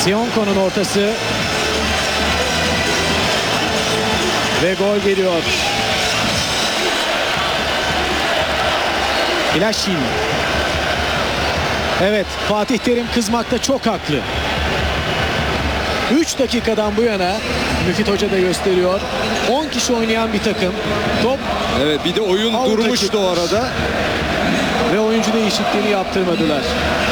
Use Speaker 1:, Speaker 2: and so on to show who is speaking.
Speaker 1: Sionko'nun ortası. Ve gol geliyor. İlaşin. Evet, Fatih Terim kızmakta çok haklı. 3 dakikadan bu yana Müfit Hoca da gösteriyor. 10 kişi oynayan bir takım. Top
Speaker 2: Evet, bir de oyun
Speaker 1: Out
Speaker 2: durmuştu
Speaker 1: açık.
Speaker 2: o arada.
Speaker 1: Ve oyuncu değişikliğini yaptırmadılar.